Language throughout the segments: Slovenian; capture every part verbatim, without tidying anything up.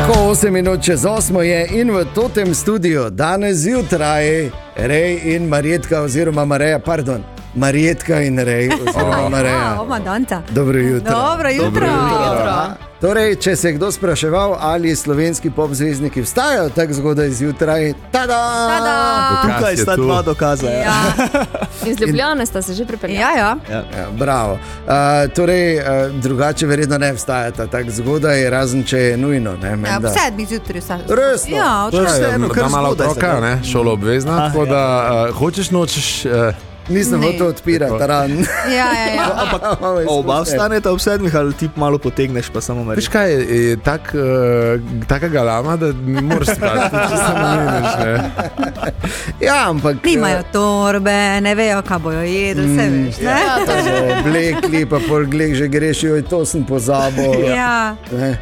osem minut čez osmo je in v totem studiu danes zjutraj Rej in Marjetka oziroma Mareja, pardon, Marjetka in Rej oziroma Mareja. Oma Donta. Dobro jutro. Dobro jutro. Dobro jutro. Torej, če se je kdo spraševal, ali slovenski pop zvezdniki vstajajo tako zgodaj zjutraj, tada! Tada! Tukaj sta dva dokaza. Ja. Ja. Iz Ljubljane sta se že pripeljali. Ja, ja. Ja. Ja, bravo. Uh, torej, uh, drugače verjetno ne vstajata tako zgodaj, razen če je nujno. Ne, Ja, ob sedmih zjutraj vsak. Resno? Ja, To je včasih. vseeno, kar Da malo zgodaj otroka, se ne, šolo obvezna, Ah, tako da uh, hočeš, nočeš. Uh, Nisem Ne. hotel odpirati ran. Ja, ja, ja. Ampak oba vstaneta ob sedmih ali ti malo potegneš, pa samo Veš meriš. kaj, je tak, uh, taka galama, da ne moreš spati, če se nameniš. Ja, ampak... Nimajo torbe, ne vejo, kaj bojo jedli, vse veš, ne? Ja, to so oblekli, pa pol glek že greš, joj, to sem pozabil. Ja. Ne.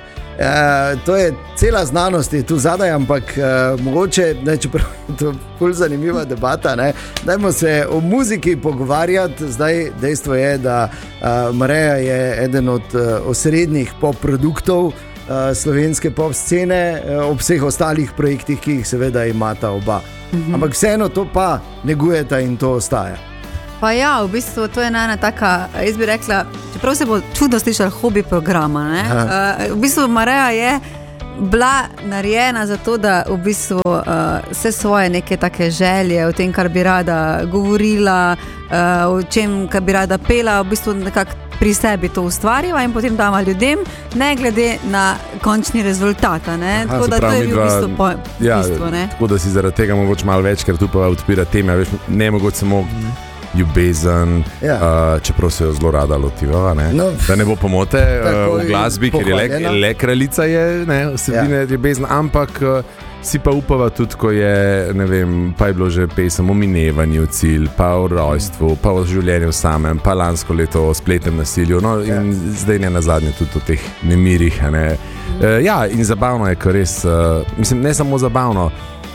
E, to je cela znanost, je tu zadaj, ampak e, mogoče, ne, čeprav je to ful zanimiva debata, ne, dajmo se o muziki pogovarjati. Zdaj dejstvo je, da e, Mareja je eden od e, osrednjih pop produktov e, slovenske pop scene, e, ob vseh ostalih projektih, ki jih seveda imata oba. Mhm. Ampak vseeno to pa negujeta in to ostaja. Pa ja, v bistvu to je ena taka, jaz bi rekla, čeprav se bo čudno slišal, hobi programa, ne? Uh, v bistvu Mareja je bila narejena za to, da v bistvu uh, vse svoje neke take želje o tem, kar bi rada govorila, uh, o čem, kar bi rada pela, v bistvu nekako pri sebi to ustvarila in potem dama ljudem, ne glede na končni rezultat. Ne? Tako da to je bil v bistvu, po, ja, bistvo, ne? tako da si zaradi tega mogoče malo večkrat tu pa odpira teme, veš, ne mogoče samo mm. ljubezen, Ja. uh, čeprav se jo zelo rada lotiva, ne? No, Da ne bo pomote tako uh, v glasbi, ker je le, pohvaljena. le kraljica je, ne, vsebine ja. ljubezen, ampak uh, si pa upava tudi, ko je, ne vem, pa je bilo že pesem o minevanju cilj, pa o rojstvu, pa o življenju samem, pa lansko leto o spletnem nasilju, no in ja. zdaj ne nazadnje tudi o teh nemirih, ne. Uh, ja, in zabavno je, ker res, uh, mislim, ne samo zabavno,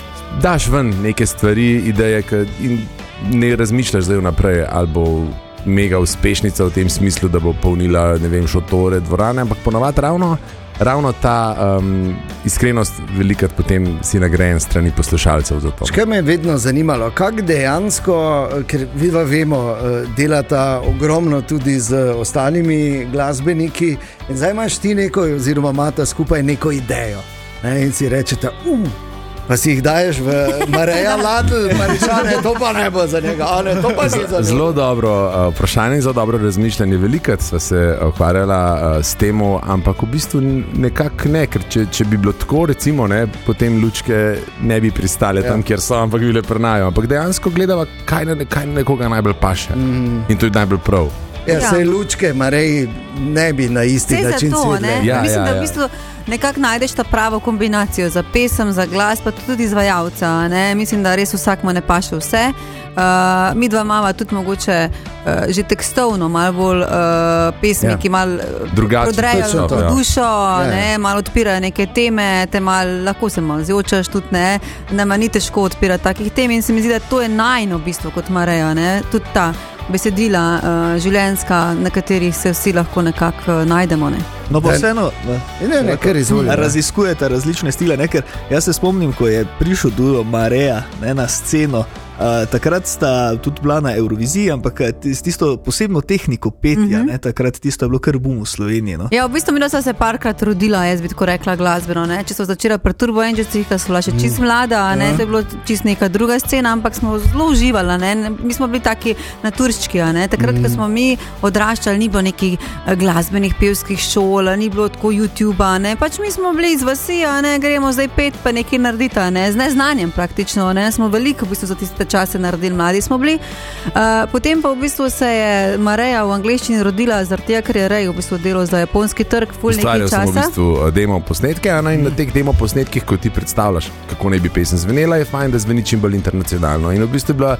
daš ven neke stvari, ideje, k, in ne razmišljaš zdaj vnaprej, ali bo mega uspešnica v tem smislu, da bo polnila, ne vem, šotore, dvorane, ampak ponavadi ravno, ravno ta um, iskrenost velikrat potem si nagrajen strani poslušalcev za to. Kaj me je vedno zanimalo, kako dejansko, ker vidva vemo, delata ogromno tudi z ostalimi glasbeniki in zdaj imaš ti neko, oziroma imata skupaj neko idejo, ne, in si rečete, uh, pa si jih daješ v Mareja Ladl, Maričane, to pa ne bo za njega, a ne, to pa ni za njega. Zelo dobro uh, vprašanje in zelo dobro razmišljanje. Velikrat sva se ukvarjala uh, s tem, ampak v bistvu nekako ne, ker če, če bi bilo tako, recimo, ne, potem lučke ne bi pristale ja. tam, kjer so, ampak bile prnajo. Ampak dejansko gledava, kaj, na, kaj nekoga najbolj paše. Mm. In to je najbolj prav. Ja, Ja. sej lučke Mareji ne bi na isti Vse način zato, svedle. ne? Ja, Mislim, ja, da v ja. bistvu nekako najdeš ta pravo kombinacijo za pesem, za glas, pa tudi izvajalca. Ne? Mislim, da res vsakmu ne paše vse. Uh, mi dva imava tudi mogoče uh, že tekstovno malo bolj uh, pesmi, Ja. ki malo Drugače, prodrejo točno to, v ja. dušo, Ja. ne? Malo odpirajo neke teme, te malo, lahko se malo zjočaš tudi, ne? Nama ni težko odpirati takih tem in se mi zdi, da to je najno v bistvu kot Mareja, ne? Tudi ta besedila uh, življenjska, na katerih se vsi lahko nekako uh, najdemo. Ne? No, pa Ja. vseeno Ne, ne, kar izvoli. raziskujete različne stile, ne, ker jaz se spomnim, ko je prišel duo Mareja, ne, na sceno. Uh, takrat sta tudi bila na Euroviziji, ampak s tisto posebno tehniko petja, mm -hmm. ne, takrat tisto je bilo kar boom v Sloveniji. No. Ja, v bistvu mi smo se parkrat rodila, jaz bi tako rekla glasbeno. Ne? Če so začela pri Turbo Angelsih, ko so bila še čist mlada, ne? To je bilo čist neka druga scena, ampak smo zelo uživali. Ne? Mi smo bili taki naturščki. Ne? Takrat, ko smo mi odraščali, ni bilo nekih eh, glasbenih pevskih šol, ni bilo tako YouTubea, ne? Pač mi smo bili iz vasi, a ne gremo zdaj pet, pa nekaj narediti, ne? Z neznanjem praktično. Ne? Smo veliko v bistvu za tiste čase naredili, mladi smo bili. Uh, potem pa v bistvu se je Mareja v angleščini rodila, zaradi tega, ker je Rej v bistvu delal za japonski trg ful nekaj Ustvarjal sem v časa. bistvu demo posnetke, a ne, in na teh demo posnetkih, ko ti predstavljaš, kako naj bi pesem zvenela, je fajn, da zveni čim bolj internacionalno. In v bistvu je bila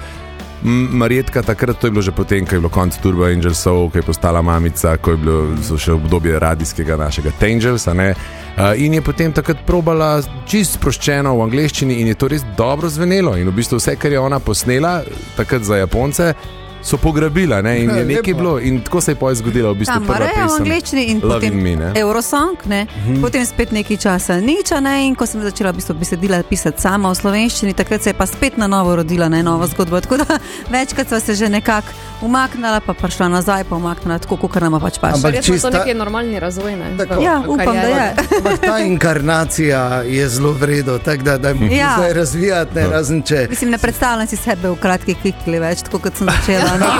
M- Marjetka takrat, to je bilo že potem, ko je bilo konc Turbo Angelsov, ko je postala mamica, ko je bilo še obdobje radijskega našega Tangelsa, ne. Uh, in je potem takrat probala čist sproščeno v angleščini in je to res dobro zvenelo. In v bistvu vse, kar je ona posnela takrat za Japonce, so pograbila, ne, in je nekaj bilo, in tako se je potem zgodilo, v bistvu Tam, prva Mareja v pesem. angleščini in Loving potem Me, ne. Eurosong, ne, Mhm. potem spet nekaj časa nič, ne, in ko sem začela v bistvu besedila pisati sama v slovenščini, takrat se je pa spet na novo rodila, ne, nova zgodba, tako da večkrat sva se že nekako umaknila, pa prišla nazaj, pa umaknila tako, kot nama pač paše. Ampak Verjetno je to čista- neki normalni razvoj, ne? Tako. v- Ja, v upam, da karieri. je. Ampak ta inkarnacija je zelo vredo, tako da da Ja. ja. zdaj razvijati, ne, razen če. Mislim, ne predstavljam si sebe v kratki kikli več, tako kot sem začela. Ne?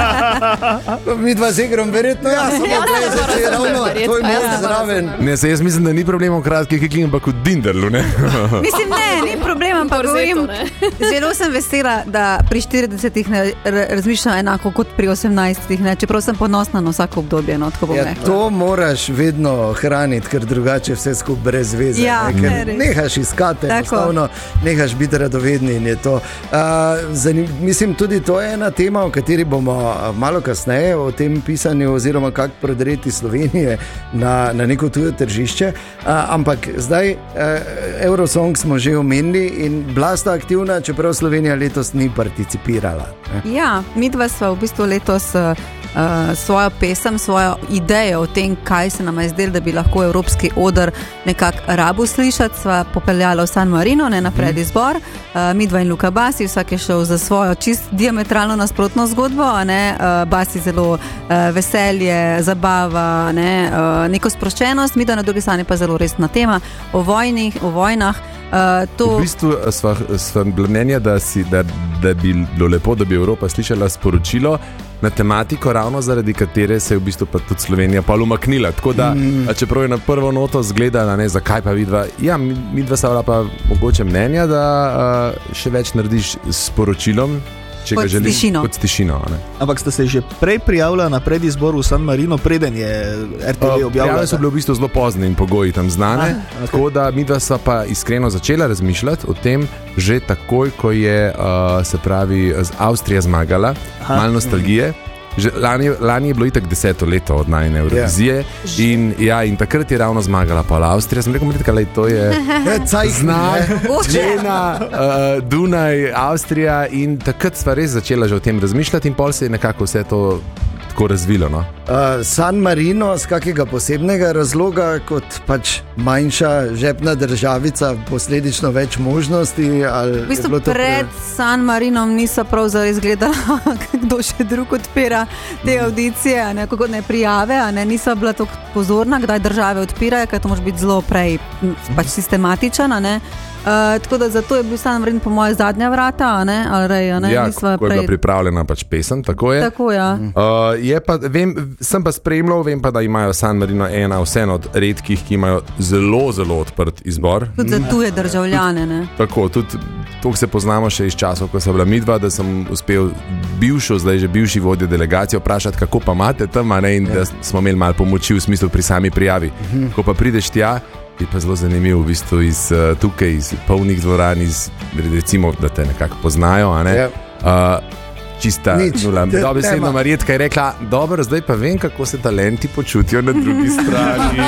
Mi dva z igrom, verjetno, ja, samo Ja, gledaj, se zdaj je moram ravno verjetno, tvoj ja, most se moram zraven. Ne, se jaz mislim, da ni problem v kratkih kikli, ampak v Dinderlu, ne. Mislim, ne, ni problem, ampak Korzetu, govorim, ne. zelo sem vesela, da pri štiridesetih ne r- razmišljam enako kot pri osemnajstih, ne, čeprav sem ponosna na vsako obdobje. No, tako bom Ja, rekla. to moraš vedno hraniti, ker drugače vse skupaj brez veze. Ja, ne, ker ne, res. nehaš iskati, Tako. enostavno nehaš biti radovedni in je to. Uh, zanim, mislim, tudi to je ena tema, o kateri bomo a, malo kasneje o tem pisanju oziroma kako prodreti Slovenije na, na neko tujo tržišče. Uh, ampak zdaj uh, Eurosong smo že omenili in bila sta aktivna, čeprav Slovenija letos ni participirala. Ne. Ja, mi dva sva v bistvu letos uh, svojo pesem, svojo idejo o tem, kaj se nam je zdelo, da bi lahko evropski oder nekako rabu slišati, sva popeljala v San Marino, ne na predizbor. Uh, mi dva in Luka Basi, vsak je šel za svojo čist diametralno nasprotno zgodbo, a ne, uh, Basi zelo uh, veselje, zabava, ne, uh, neko sproščenost, mi da na drugi strani pa zelo resna tema o vojnih, o vojnah. Uh, to... V bistvu sva, sva bila mnenja, da, si, da, da bi bilo lepo, da bi Evropa slišala sporočilo na tematiko, ravno zaradi katere se je v bistvu pa tudi Slovenija pa umaknila. Tako da, mm. čeprav je na prvo noto zgleda, ne, zakaj pa vidva, ja, midva sta bila pa mogoče mnenja, da uh, še več narediš s sporočilom, če Kot ga s želiš, tišino. kot s tišino. Ne. Ampak ste se že prej prijavila na predizbor v San Marino, preden je R T V Uh, objavila? Prijave so bile v bistvu zelo pozne in pogoji tam znane, Ah, okay. tako da midva sva pa iskreno začela razmišljati o tem že takoj, ko je uh, se pravi z Avstrija zmagala, Aha. malo nostalgije. Že lani, lani je bilo itak deseto leto od najne Eurovizije Yeah. in, ja, in takrat je ravno zmagala pa Avstrija. Sem rekel, da to je Ne, cajk, znak, ne. Čena, uh, Dunaj, Avstrija in takrat sva res začela že o tem razmišljati in pol se je nekako vse to tako razvilo. No? Uh, San Marino z kakega posebnega razloga, kot pač manjša žepna državica, posledično več možnosti. Ali V bistvu pred San Marinom niso prav zares gledali, kdo še drug odpira te audicije, a ne, kako ne prijave, a ne, niso bila tako pozorna, kdaj države odpirajo, ker to može biti zelo prej m, pač sistematičen. a ne. Uh, tako da zato je bil San Marin po moje zadnja vrata, a ne, ali rej, a ne, Ja, nisva ko je bila pripravljena pač pesem, tako je. Tako, ja. Uh, je pa, vem, sem pa spremljal, vem pa, da imajo San Marino ena vseeno od redkih, ki imajo zelo, zelo odprt izbor. Tudi za tuje državljane, ne. Tako, tudi to se poznamo še iz časov, ko so bila midva, da sem uspel bivšo, zdaj že bivši vodja delegacije vprašati, kako pa imate tam, a ne, in da smo imeli malo pomoči v smislu pri sami prijavi. Ko pa prideš tja, je pa zelo zanimivo, v bistvu iz uh, tukaj, iz polnih dvoran, iz, recimo, da te nekako poznajo, a ne. Ja. Uh, Čista Nič, nula. te- Dobesedno tema. Marjetka je rekla, dobro, zdaj pa vem, kako se talenti počutijo na drugi strani.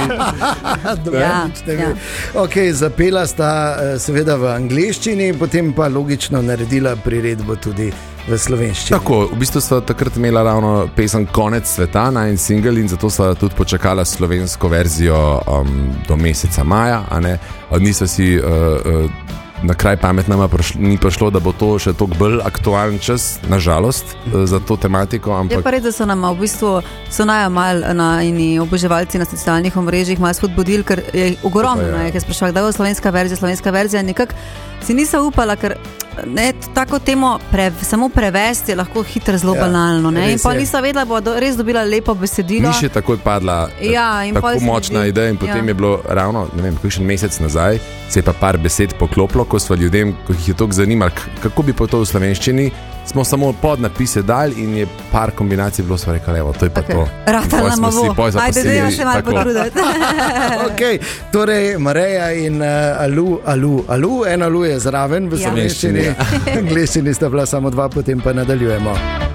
Ja, ja. Okay, zapela sta eh, seveda v angleščini, potem pa logično naredila priredbo tudi v slovenščini. Tako, v bistvu sva takrat imela ravno pesem Konec sveta, najin singel, in zato sva tudi počakala slovensko verzijo um, do meseca maja, a ne. Nisva si uh, uh, na kraj pametnama prišlo, ni prišlo, da bo to še toliko bolj aktualen čas, nažalost, uh, za to tematiko, Je ampak pa res, da so nam v bistvu so naja mal na ini oboževalci na socialnih omrežjih malo spodbudili, ker je ogromno, To pa je. ne, ki je sprašval, da je slovenska verzija, slovenska verzija, nekako si nisem upala, ker ne, tako temo pre, samo prevesti je lahko hitro zelo Ja, banalno, ne, in res pa je. nisem vedela, da bo do, res dobila lepo besedilo. ni še takoj padla eh, Ja, in pol tako se mi močna zdi- ideja in potem ja. je bilo ravno, ne vem, kakšen mesec nazaj, se je pa par besed poklopilo, ko sva ljudem, ko jih je toliko zanimalo, k- kako bi pa to v slovenščini, smo samo podnapise dali in je par kombinacij bilo, sva rekla, evo, to je pa Okay. to. Ratal Pol nam smo si bo. pol Ajde, zaposlili, dajva še malo tako. potruditi. Okay, torej, Mareja in uh, Alu, Alu, Alu, ena Alu je zraven v Ja. slovenščini, v angleščini sta bila samo dva, potem pa nadaljujemo.